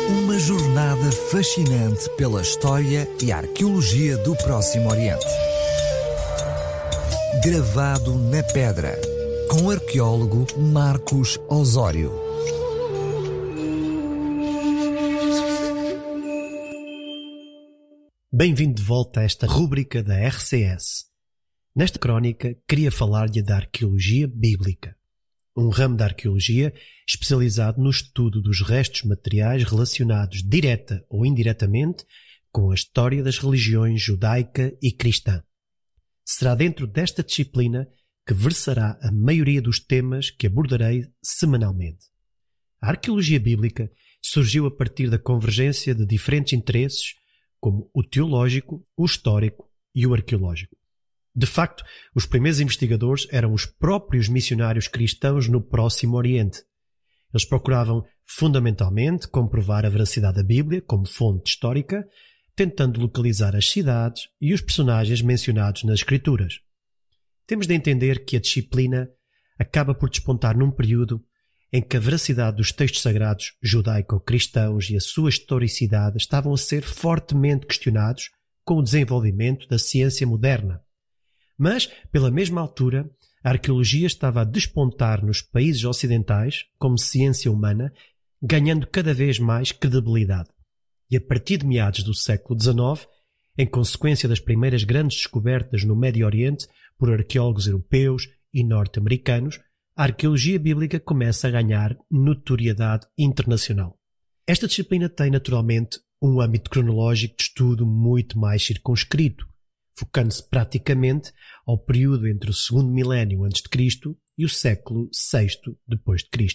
Uma jornada fascinante pela história e arqueologia do Próximo Oriente. Gravado na pedra, com o arqueólogo Marcos Osório. Bem-vindo de volta a esta rúbrica da RCS. Nesta crónica, queria falar-lhe da arqueologia bíblica, um ramo da arqueologia especializado no estudo dos restos materiais relacionados direta ou indiretamente com a história das religiões judaica e cristã. Será dentro desta disciplina que versará a maioria dos temas que abordarei semanalmente. A arqueologia bíblica surgiu a partir da convergência de diferentes interesses, como o teológico, o histórico e o arqueológico. De facto, os primeiros investigadores eram os próprios missionários cristãos no Próximo Oriente. Eles procuravam, fundamentalmente, comprovar a veracidade da Bíblia como fonte histórica, tentando localizar as cidades e os personagens mencionados nas Escrituras. Temos de entender que a disciplina acaba por despontar num período em que a veracidade dos textos sagrados judaico-cristãos e a sua historicidade estavam a ser fortemente questionados com o desenvolvimento da ciência moderna. Mas, pela mesma altura, a arqueologia estava a despontar nos países ocidentais como ciência humana, ganhando cada vez mais credibilidade. E a partir de meados do século XIX, em consequência das primeiras grandes descobertas no Médio Oriente por arqueólogos europeus e norte-americanos, a arqueologia bíblica começa a ganhar notoriedade internacional. Esta disciplina tem, naturalmente, um âmbito cronológico de estudo muito mais circunscrito, focando-se praticamente ao período entre o segundo milénio a.C. e o século VI d.C.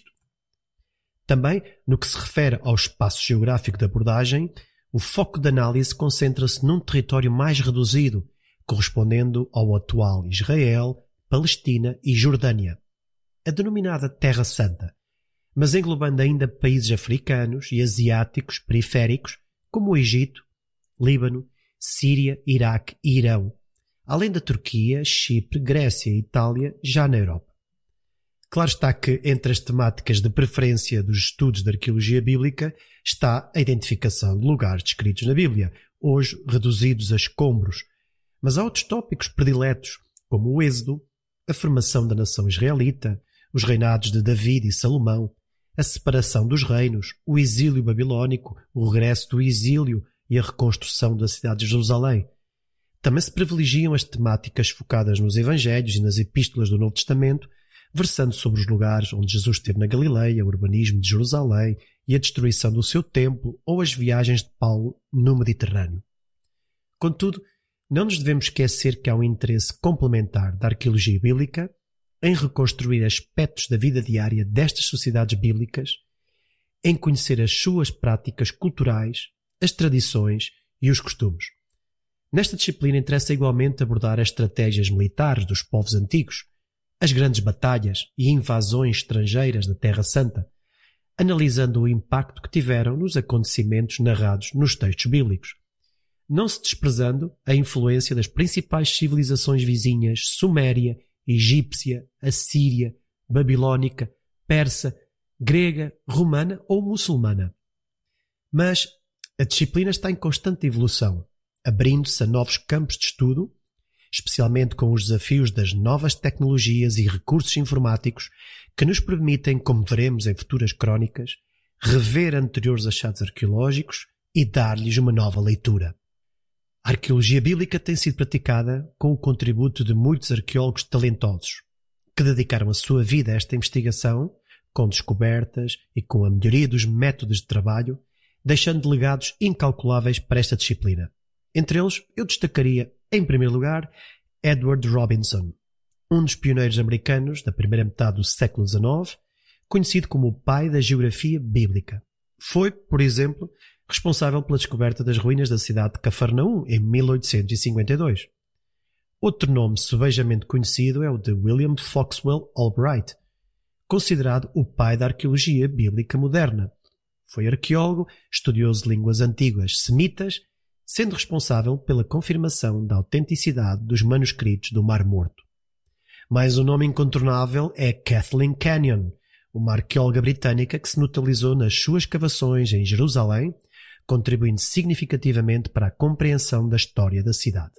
Também, no que se refere ao espaço geográfico de abordagem, o foco de análise concentra-se num território mais reduzido, correspondendo ao atual Israel, Palestina e Jordânia, a denominada Terra Santa, mas englobando ainda países africanos e asiáticos periféricos, como o Egito, Líbano, Síria, Iraque e Irão, além da Turquia, Chipre, Grécia e Itália, já na Europa. Claro está que entre as temáticas de preferência dos estudos de arqueologia bíblica está a identificação de lugares descritos na Bíblia, hoje reduzidos a escombros, mas há outros tópicos prediletos, como o Êxodo, a formação da nação israelita, os reinados de David e Salomão, a separação dos reinos, o exílio babilônico, o regresso do exílio e a reconstrução da cidade de Jerusalém. Também se privilegiam as temáticas focadas nos Evangelhos e nas Epístolas do Novo Testamento, versando sobre os lugares onde Jesus esteve na Galileia, o urbanismo de Jerusalém e a destruição do seu templo ou as viagens de Paulo no Mediterrâneo. Contudo, não nos devemos esquecer que há um interesse complementar da arqueologia bíblica em reconstruir aspectos da vida diária destas sociedades bíblicas, em conhecer as suas práticas culturais, as tradições e os costumes. Nesta disciplina interessa igualmente abordar as estratégias militares dos povos antigos, as grandes batalhas e invasões estrangeiras da Terra Santa, analisando o impacto que tiveram nos acontecimentos narrados nos textos bíblicos, não se desprezando a influência das principais civilizações vizinhas suméria, egípcia, assíria, babilónica, persa, grega, romana ou muçulmana. Mas a disciplina está em constante evolução, abrindo-se a novos campos de estudo, especialmente com os desafios das novas tecnologias e recursos informáticos que nos permitem, como veremos em futuras crónicas, rever anteriores achados arqueológicos e dar-lhes uma nova leitura. A arqueologia bíblica tem sido praticada com o contributo de muitos arqueólogos talentosos, que dedicaram a sua vida a esta investigação, com descobertas e com a melhoria dos métodos de trabalho, deixando legados incalculáveis para esta disciplina. Entre eles, eu destacaria, em primeiro lugar, Edward Robinson, um dos pioneiros americanos da primeira metade do século XIX, conhecido como o pai da geografia bíblica. Foi, por exemplo, responsável pela descoberta das ruínas da cidade de Cafarnaum em 1852. Outro nome subejamente conhecido é o de William Foxwell Albright, considerado o pai da arqueologia bíblica moderna. Foi arqueólogo, estudioso de línguas antigas semitas, sendo responsável pela confirmação da autenticidade dos manuscritos do Mar Morto. Mais um nome incontornável é Kathleen Kenyon, uma arqueóloga britânica que se notabilizou nas suas escavações em Jerusalém, contribuindo significativamente para a compreensão da história da cidade.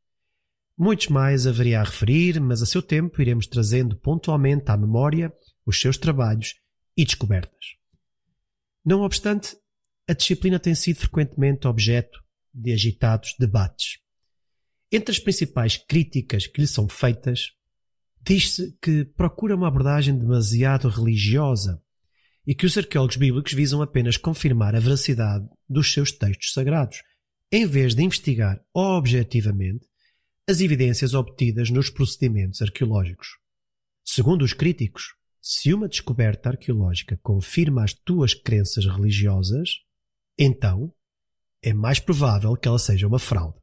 Muitos mais haveria a referir, mas a seu tempo iremos trazendo pontualmente à memória os seus trabalhos e descobertas. Não obstante, a disciplina tem sido frequentemente objeto de agitados debates. Entre as principais críticas que lhe são feitas, diz-se que procura uma abordagem demasiado religiosa e que os arqueólogos bíblicos visam apenas confirmar a veracidade dos seus textos sagrados, em vez de investigar objetivamente as evidências obtidas nos procedimentos arqueológicos. Segundo os críticos, se uma descoberta arqueológica confirma as tuas crenças religiosas, então é mais provável que ela seja uma fraude.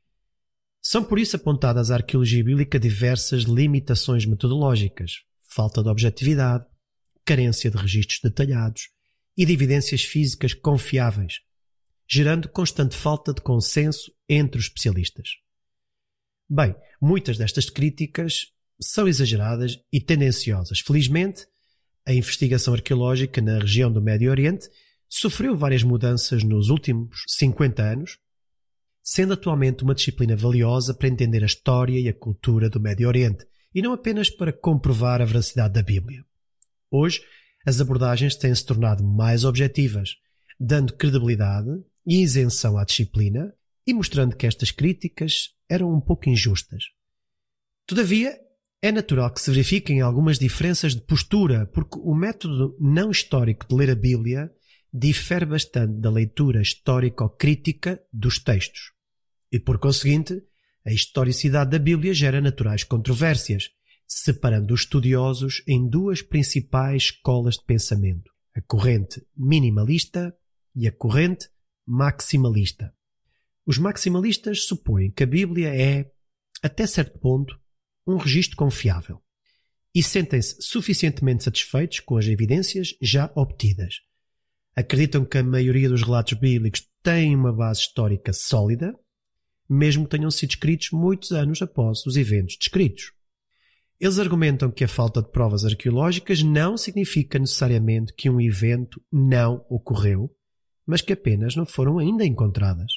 São por isso apontadas à arqueologia bíblica diversas limitações metodológicas, falta de objetividade, carência de registros detalhados e de evidências físicas confiáveis, gerando constante falta de consenso entre os especialistas. Bem, muitas destas críticas são exageradas e tendenciosas. Felizmente, a investigação arqueológica na região do Médio Oriente sofreu várias mudanças nos últimos 50 anos, sendo atualmente uma disciplina valiosa para entender a história e a cultura do Médio Oriente, e não apenas para comprovar a veracidade da Bíblia. Hoje, as abordagens têm-se tornado mais objetivas, dando credibilidade e isenção à disciplina e mostrando que estas críticas eram um pouco injustas. Todavia, é natural que se verifiquem algumas diferenças de postura, porque o método não histórico de ler a Bíblia difere bastante da leitura histórico-crítica dos textos. E, por conseguinte, a historicidade da Bíblia gera naturais controvérsias, separando os estudiosos em duas principais escolas de pensamento, a corrente minimalista e a corrente maximalista. Os maximalistas supõem que a Bíblia é, até certo ponto, um registro confiável e sentem-se suficientemente satisfeitos com as evidências já obtidas. Acreditam que a maioria dos relatos bíblicos tem uma base histórica sólida, mesmo que tenham sido escritos muitos anos após os eventos descritos. Eles argumentam que a falta de provas arqueológicas não significa necessariamente que um evento não ocorreu, mas que apenas não foram ainda encontradas.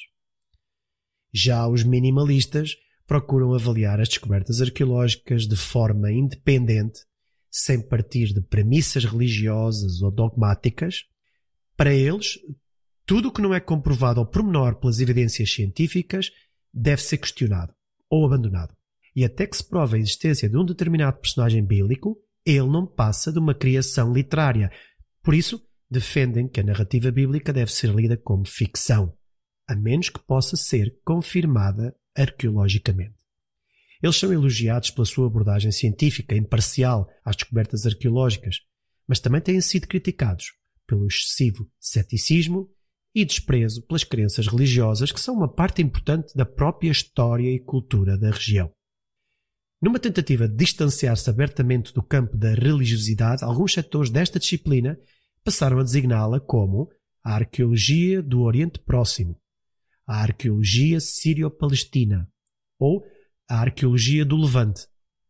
Já os minimalistas procuram avaliar as descobertas arqueológicas de forma independente, sem partir de premissas religiosas ou dogmáticas. Para eles, tudo o que não é comprovado ao pormenor pelas evidências científicas deve ser questionado ou abandonado. E até que se prove a existência de um determinado personagem bíblico, ele não passa de uma criação literária. Por isso, defendem que a narrativa bíblica deve ser lida como ficção, a menos que possa ser confirmada arqueologicamente. Eles são elogiados pela sua abordagem científica imparcial às descobertas arqueológicas, mas também têm sido criticados pelo excessivo ceticismo e desprezo pelas crenças religiosas, que são uma parte importante da própria história e cultura da região. Numa tentativa de distanciar-se abertamente do campo da religiosidade, alguns setores desta disciplina passaram a designá-la como a arqueologia do Oriente Próximo, a arqueologia sírio-palestina ou a arqueologia do Levante.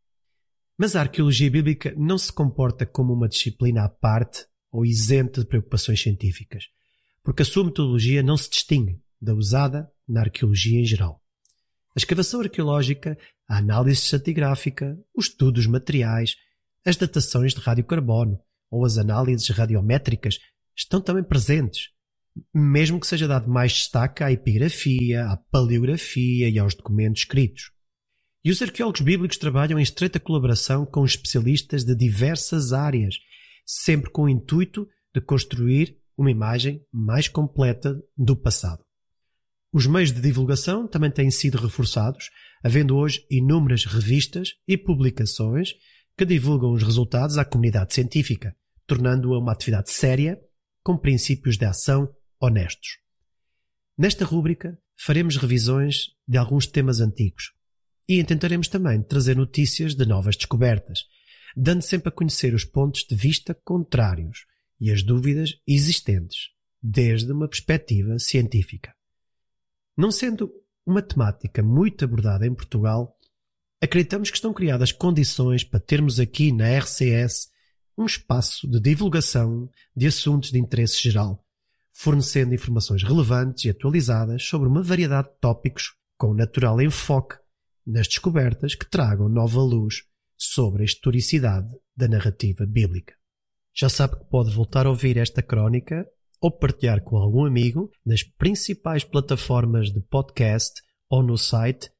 Mas a arqueologia bíblica não se comporta como uma disciplina à parte ou isenta de preocupações científicas, porque a sua metodologia não se distingue da usada na arqueologia em geral. A escavação arqueológica, a análise estratigráfica, os estudos materiais, as datações de radiocarbono ou as análises radiométricas estão também presentes, mesmo que seja dado mais destaque à epigrafia, à paleografia e aos documentos escritos. E os arqueólogos bíblicos trabalham em estreita colaboração com especialistas de diversas áreas, sempre com o intuito de construir uma imagem mais completa do passado. Os meios de divulgação também têm sido reforçados, havendo hoje inúmeras revistas e publicações que divulgam os resultados à comunidade científica, tornando-a uma atividade séria, com princípios de ação honestos. Nesta rúbrica, faremos revisões de alguns temas antigos e tentaremos também trazer notícias de novas descobertas, dando sempre a conhecer os pontos de vista contrários e as dúvidas existentes, desde uma perspectiva científica. Não sendo uma temática muito abordada em Portugal, acreditamos que estão criadas condições para termos aqui na RCS um espaço de divulgação de assuntos de interesse geral, fornecendo informações relevantes e atualizadas sobre uma variedade de tópicos com natural enfoque nas descobertas que tragam nova luz sobre a historicidade da narrativa bíblica. Já sabe que pode voltar a ouvir esta crónica ou partilhar com algum amigo nas principais plataformas de podcast ou no site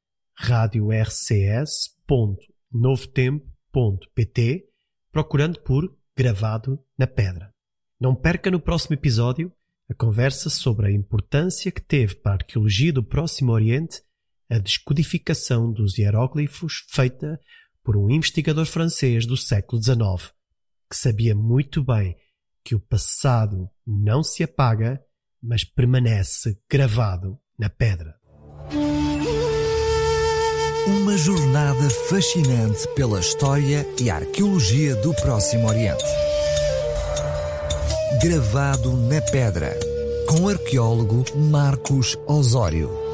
radiorcs.novotempo.pt, procurando por Gravado na Pedra. Não perca no próximo episódio a conversa sobre a importância que teve para a arqueologia do Próximo Oriente a descodificação dos hieróglifos feita por um investigador francês do século XIX, que sabia muito bem que o passado não se apaga, mas permanece gravado na pedra. Uma jornada fascinante pela história e arqueologia do Próximo Oriente. Gravado na Pedra, com o arqueólogo Marcos Osório.